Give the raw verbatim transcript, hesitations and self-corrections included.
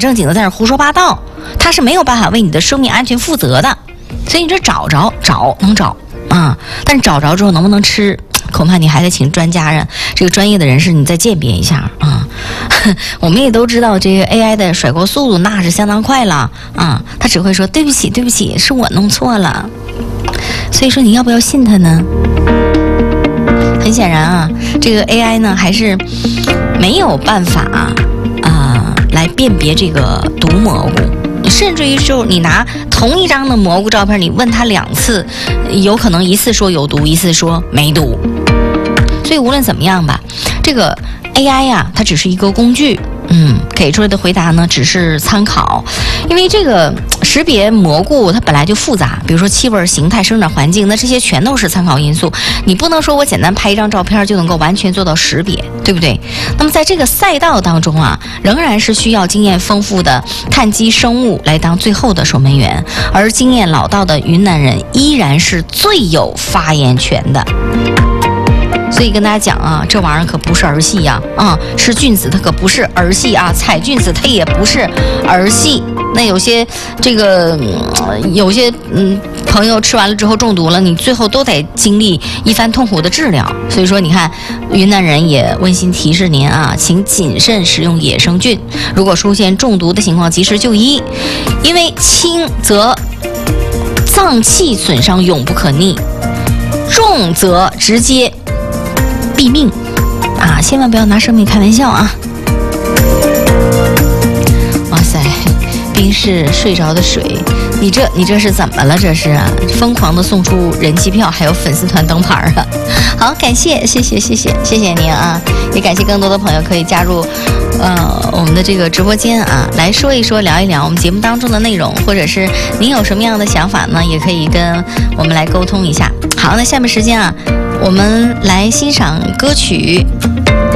正经的在那胡说八道，它是没有办法为你的生命安全负责的。所以你这找着找能找啊，但找着之后能不能吃，恐怕你还得请专家人，这个专业的人士你再鉴别一下啊。我们也都知道，这个 A I 的甩锅速度那是相当快了啊，他只会说对不起对不起，是我弄错了。所以说你要不要信他呢？很显然啊，这个 A I 呢还是没有办法啊、呃、来辨别这个毒蘑菇，甚至于就你拿同一张的蘑菇照片，你问他两次，有可能一次说有毒，一次说没毒。所以无论怎么样吧，这个 A I 呀、啊，它只是一个工具，嗯，给出来的回答呢只是参考，因为这个识别蘑菇它本来就复杂，比如说气味、形态、生长环境，那这些全都是参考因素，你不能说我简单拍一张照片就能够完全做到识别，对不对？那么在这个赛道当中啊，仍然是需要经验丰富的碳基生物来当最后的守门员，而经验老道的云南人依然是最有发言权的。所以跟大家讲啊，这玩意儿可不是儿戏呀、啊！啊，吃菌子它可不是儿戏啊，采菌子它也不是儿戏。那有些这个、嗯、有些嗯朋友吃完了之后中毒了，你最后都得经历一番痛苦的治疗。所以说，你看云南人也温馨提示您啊，请谨慎食用野生菌，如果出现中毒的情况，及时就医，因为轻则脏器损伤永不可逆，重则直接毙命啊！千万不要拿生命开玩笑啊！哇塞，冰室睡着的水，你这你这是怎么了？这是啊，疯狂的送出人气票，还有粉丝团灯牌啊！好，感谢，谢谢，谢谢，谢谢您啊！也感谢更多的朋友可以加入呃我们的这个直播间啊，来说一说，聊一聊我们节目当中的内容，或者是您有什么样的想法呢？也可以跟我们来沟通一下。好，那下面时间啊，我们来欣赏歌曲。